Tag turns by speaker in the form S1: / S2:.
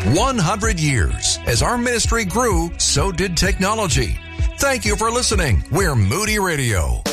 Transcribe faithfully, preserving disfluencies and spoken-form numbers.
S1: one hundred years. As our ministry grew, so did technology. Thank you for listening. We're Moody Radio.